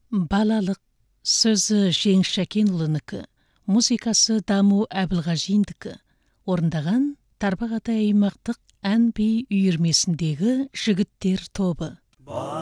Балалық, сөзі Жеңіс Шәкенұлынікі, музыкасы Даму Әбілғажиндікі. Орындаған Тарбағатай аймақтық ән-би үйірмесіндегі жігіттер тобы.